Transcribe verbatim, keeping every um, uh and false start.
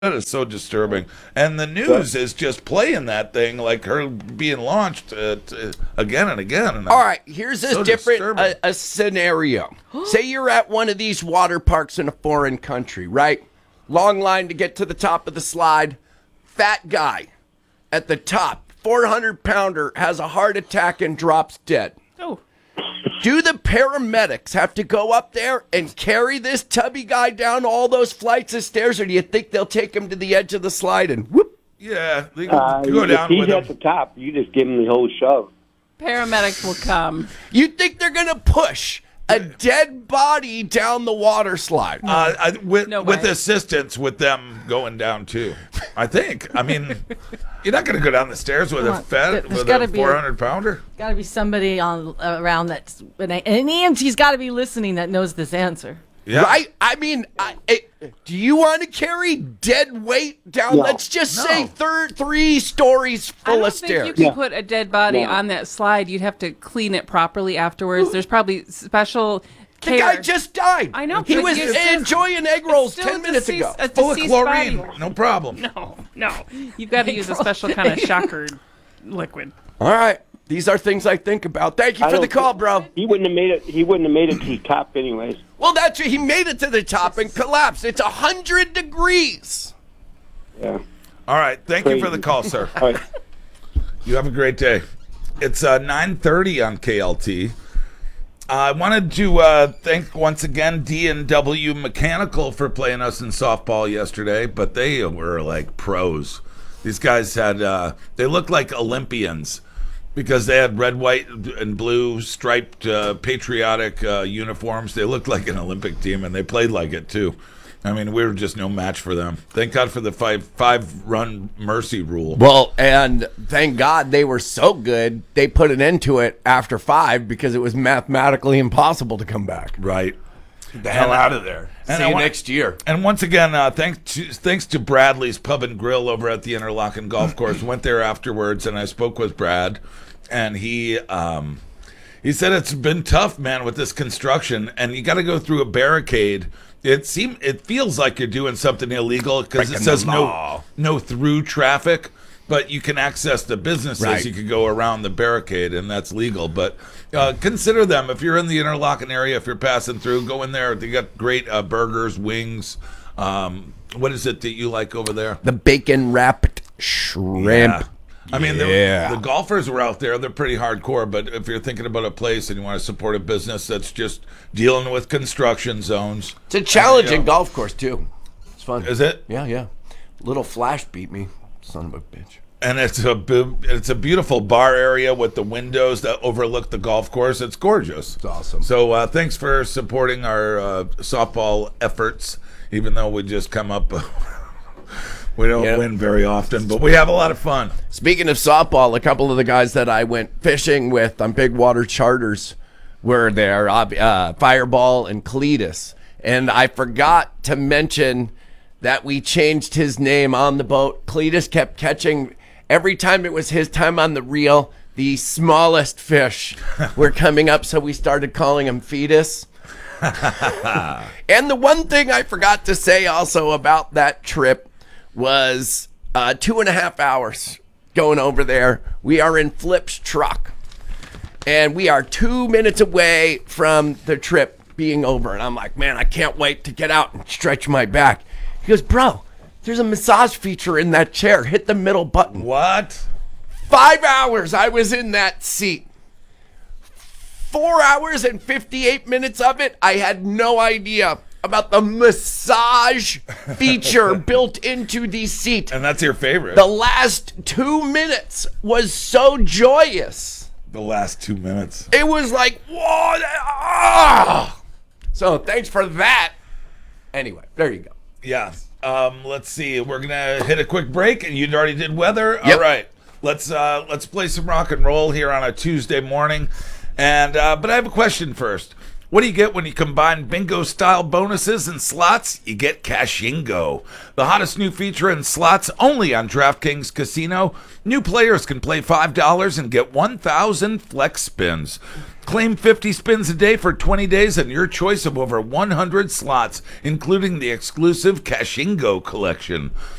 That is so disturbing. And the news is just playing that thing like her being launched uh, t- again and again. And All right, here's a so different disturbing. a, a scenario. Say you're at one of these water parks in a foreign country, right? Long line to get to the top of the slide. Fat guy at the top, four hundred pounder, has a heart attack and drops dead. Oh. Do the paramedics have to go up there and carry this tubby guy down all those flights of stairs, or do you think they'll take him to the edge of the slide and whoop? Yeah, they can Uh, go if down he's with at him. the top, you just give him the whole shove. Paramedics will come. You think they're going to push a dead body down the water slide? Uh, I, with No with way. assistance with them going down too. I think. I mean, you're not going to go down the stairs with Come a on, fat there- there's with gotta a be a- four hundred pounder. Got to be somebody on around that's an E M T's got to be listening that knows this answer. Yeah. Right? I mean, I, it, do you want to carry dead weight down? No. Let's just No. say thir- three stories I full don't of think you stairs. can Yeah. put a dead body No. on that slide. You'd have to clean it properly afterwards. There's probably special The care. guy just died. I know, He but was you're still- enjoying egg rolls Still ten a minutes deceased- ago. a Full of deceased chlorine. body. No problem. No, no. You've got to use a special kind of shocker liquid. All right. These are things I think about. Thank you I for the don't call, think- bro. He wouldn't have made it. He wouldn't have made it to the top anyways. Well, that's he made it to the top and collapsed. It's one hundred degrees. Yeah. All right. Thank you for the Crazy. call, sir. All right. You have a great day. It's uh, nine thirty on K L T. Uh, I wanted to uh, thank once again D and W Mechanical for playing us in softball yesterday, but they were like pros. These guys had, uh, they looked like Olympians because they had red, white, and blue striped uh, patriotic uh, uniforms. They looked like an Olympic team, and they played like it too. I mean, we were just no match for them. Thank God for the five five run mercy rule. Well, and thank God they were so good, they put an end to it after five because it was mathematically impossible to come back. Right. Get the hell out of there. And See I you want- next year. And once again, uh, thanks to thanks to Bradley's Pub and Grill over at the Interlochen Golf Course. Went there afterwards, and I spoke with Brad, and he um, he said it's been tough, man, with this construction, and you got to go through a barricade. It seem it feels like you're doing something illegal because it Breaking says the no law. no through traffic, but you can access the businesses. Right. You could go around the barricade, and that's legal. But uh, consider them if you're in the Interlochen area. If you're passing through, go in there. They got great uh, burgers, wings. Um, what is it that you like over there? The bacon wrapped shrimp. Yeah. I mean, the- Yeah. the, golfers were out there. They're pretty hardcore. But if you're thinking about a place and you want to support a business that's just dealing with construction zones, It's a challenging Yeah. golf course, too. It's fun. is it? Yeah, yeah. Little Flash beat me. Son of a bitch. And it's a bu- it's a beautiful bar area with the windows that overlook the golf course. It's gorgeous. It's awesome. So uh, thanks for supporting our uh, softball efforts, even though we just come up. We don't Yep. win very often, but we have a lot of fun. Speaking of softball, a couple of the guys that I went fishing with on Big Water Charters were there, uh, Fireball and Cletus. And I forgot to mention that we changed his name on the boat. Cletus kept catching, every time it was his time on the reel, the smallest fish were coming up, so we started calling him Fetus. And the one thing I forgot to say also about that trip was uh, two and a half hours going over there. We are in Flip's truck, and we are two minutes away from the trip being over. And I'm like, man, I can't wait to get out and stretch my back. He goes, bro, there's a massage feature in that chair. Hit the middle button. What? Five hours I was in that seat. Four hours and fifty-eight minutes of it, I had no idea about the massage feature built into the seat. And that's your favorite. The last two minutes was so joyous. The last two minutes. It was like, whoa. Ah! So thanks for that. Anyway, there you go. Yeah. Um, let's see. We're gonna hit a quick break, and you already did weather. Yep. All right. Let's uh, let's play some rock and roll here on a Tuesday morning. And uh, but I have a question first. What do you get when you combine bingo-style bonuses and slots? You get Cashingo, the hottest new feature in slots only on DraftKings Casino. New players can play five dollars and get one thousand flex spins. Claim fifty spins a day for twenty days and your choice of over one hundred slots, including the exclusive Cashingo collection.